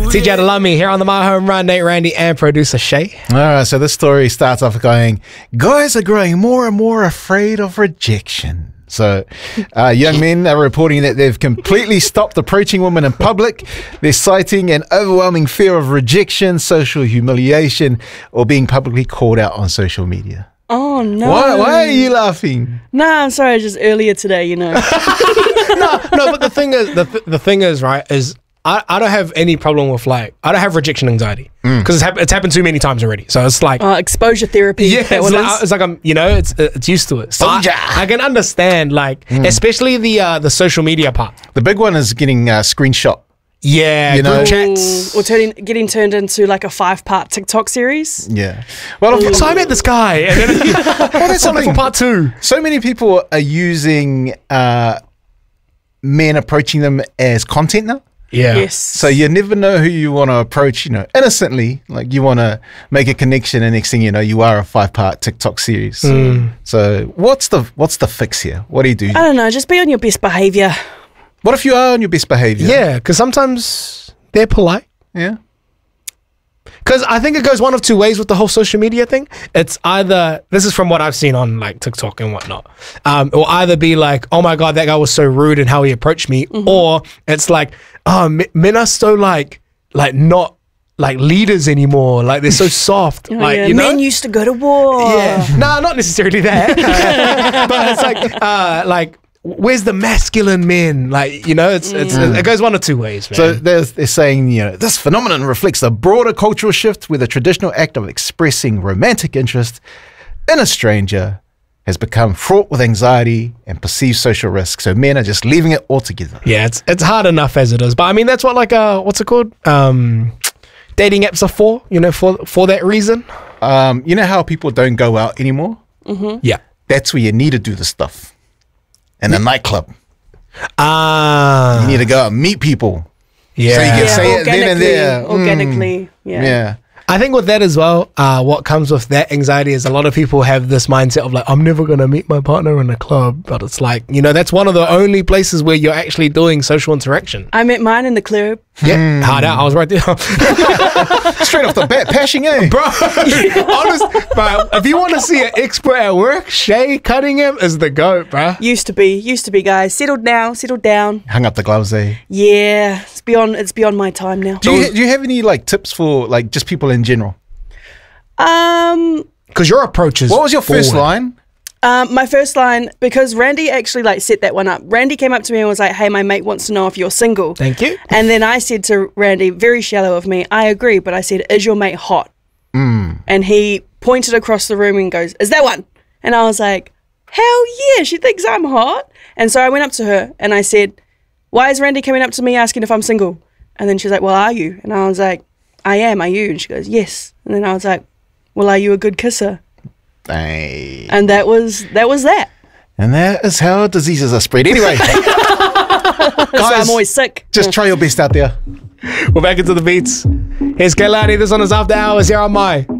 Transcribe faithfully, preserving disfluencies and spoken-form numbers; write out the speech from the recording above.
T J Delamy here on the My Home Run. Nate, Randy, and producer Shay. All right, so this story starts off going, guys are growing more and more afraid of rejection. So uh, young men are reporting that they've completely stopped approaching women in public. They're citing an overwhelming fear of rejection, social humiliation, or being publicly called out on social media. Oh, no. Why, why are you laughing? Nah, I'm sorry, just earlier today, you know. no, no, but the thing is, the, th- the thing is, right, is I, I don't have any problem with, like, I don't have rejection anxiety because mm. it's, hap- it's happened too many times already. So it's like uh, exposure therapy. Yeah, it's like, it's like I'm, you know, it's it's used to it. So I, I can understand, like, mm. especially the uh, the social media part. The big one is getting uh, screenshot. Yeah, you know, group chats. Or turning, getting turned into like a five-part TikTok series. Yeah. Well, so I met this guy, and then well, that's something for part two. So many people are using uh, men approaching them as content now. Yeah. Yes. So you never know who you want to approach, you know, innocently. Like you want to make a connection, and next thing you know, you are a five-part TikTok series. Mm. So what's the what's the fix here? What do you do? I don't know. Just be on your best behavior. What if you are on your best behavior? Yeah, because sometimes they're polite. Yeah. Because I think it goes one of two ways with the whole social media thing. It's either, this is from what I've seen on like TikTok and whatnot, um, it will either be like, oh my God, that guy was so rude in how he approached me. Mm-hmm. Or it's like, oh, men are so like, like not like leaders anymore. Like they're so soft. Oh, like, yeah. you know? Men used to go to war. Yeah. Nah, not necessarily that. uh, but it's like, uh, like, where's the masculine men? Like, you know, it's, it's mm. it goes one of two ways, man. So they're, they're saying, you know, this phenomenon reflects a broader cultural shift where the traditional act of expressing romantic interest in a stranger has become fraught with anxiety and perceived social risk. So men are just leaving it altogether. Yeah, it's it's hard enough as it is. But I mean, that's what like, uh, what's it called? Um, dating apps are for, you know, for, for that reason. Um, you know how people don't go out anymore? Mm-hmm. Yeah. That's where you need to do the stuff. In a yeah. nightclub. Ah. You need to go out and meet people. Yeah. So you can yeah, say it then and there. Organically. Mm. Yeah. Yeah. I think with that as well, uh, what comes with that anxiety is a lot of people have this mindset of like, I'm never going to meet my partner in a club. But it's like, you know, that's one of the only places where you're actually doing social interaction. I met mine in the club. Yeah, mm. hard out. I was right there. Straight off the bat, pashing, eh? Bro, honest, bro, if you want to see an expert at work, Shay Cunningham is the GOAT, bro. Used to be, used to be, guys. Settled now, settled down. Hung up the gloves, eh? Yeah, it's beyond, it's beyond my time now. Do you, do you have any like tips for like just people in general? Um, because your approach is What was your first forward. line? Um, my first line, because Randy actually like set that one up. Randy came up to me and was like, hey, my mate wants to know if you're single. Thank you. And then I said to Randy, very shallow of me, I agree, but I said, is your mate hot? Mm. And he pointed across the room and goes, is that one? And I was like, hell yeah, she thinks I'm hot. And so I went up to her and I said, why is Randy coming up to me asking if I'm single? And then she's like, well, are you? And I was like, I am, are you? And she goes, yes. And then I was like, well, are you a good kisser? Dang. And that was that was that. And that is how diseases are spread. Anyway, guys, so I'm always sick. Just try your best out there. We're back into the beats. Here's Kailani. This one is After Hours here on My